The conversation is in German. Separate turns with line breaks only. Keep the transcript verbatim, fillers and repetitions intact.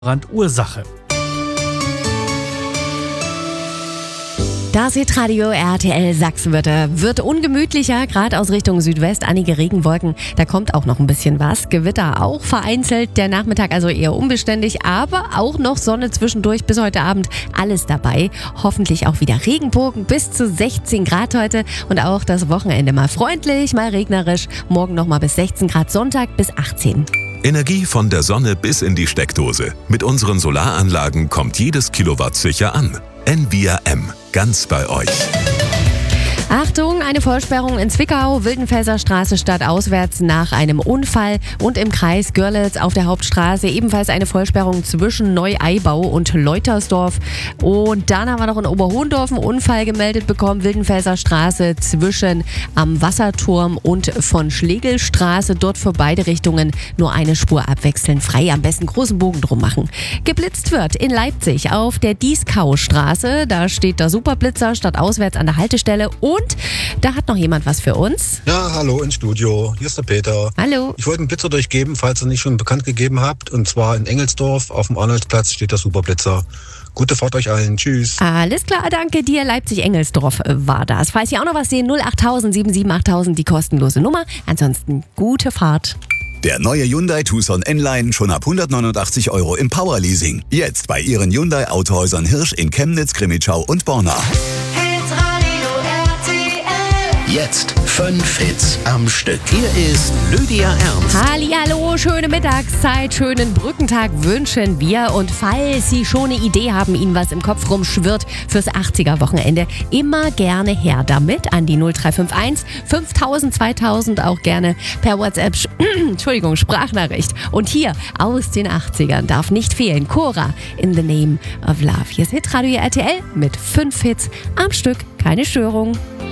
Brandursache.
Das Hitradio R T L Sachsen-Wörter wird ungemütlicher, gerade aus Richtung Südwest. Einige Regenwolken, da kommt auch noch ein bisschen was. Gewitter auch vereinzelt, der Nachmittag also eher unbeständig, aber auch noch Sonne zwischendurch bis heute Abend. Alles dabei. Hoffentlich auch wieder Regenbogen bis zu sechzehn Grad heute und auch das Wochenende mal freundlich, mal regnerisch. Morgen nochmal bis sechzehn Grad, Sonntag bis achtzehn.
Energie von der Sonne bis in die Steckdose. Mit unseren Solaranlagen kommt jedes Kilowatt sicher an. Envia M. Ganz bei euch.
Achtung, eine Vollsperrung in Zwickau, Wildenfelser Straße stadtauswärts nach einem Unfall und im Kreis Görlitz auf der Hauptstraße ebenfalls eine Vollsperrung zwischen Neu-Eibau und Leutersdorf. Und dann haben wir noch in Oberhohndorf einen Unfall gemeldet bekommen, Wildenfelser Straße zwischen am Wasserturm und von Schlegelstraße. Dort für beide Richtungen nur eine Spur abwechseln, frei, am besten großen Bogen drum machen. Geblitzt wird in Leipzig auf der Dieskau-Straße, da steht der Superblitzer stadtauswärts an der Haltestelle und Und da hat noch jemand was für uns.
Ja, hallo ins Studio. Hier ist der Peter.
Hallo.
Ich wollte einen Blitzer durchgeben, falls ihr nicht schon bekannt gegeben habt. Und zwar in Engelsdorf auf dem Arnoldsplatz steht der Superblitzer. Gute Fahrt euch allen. Tschüss.
Alles klar, danke dir. Leipzig-Engelsdorf war das. Falls ihr auch noch was sehen, null acht null sieben sieben acht null null, die kostenlose Nummer. Ansonsten gute Fahrt.
Der neue Hyundai Tucson N-Line schon ab hundertneunundachtzig Euro im Powerleasing. Jetzt bei Ihren Hyundai Autohäusern Hirsch in Chemnitz, Crimmitschau und Borna.
Jetzt fünf Hits am Stück. Hier ist Lydia Ernst.
Hallihallo, schöne Mittagszeit, schönen Brückentag wünschen wir. Und falls Sie schon eine Idee haben, Ihnen was im Kopf rumschwirrt fürs achtziger-Wochenende, immer gerne her damit an die null drei fünf eins fünftausend zweitausend, auch gerne per WhatsApp, Entschuldigung, Sprachnachricht. Und hier aus den achtzigern darf nicht fehlen Cora, In the Name of Love. Hier ist Hitradio R T L mit fünf Hits am Stück, keine Störung.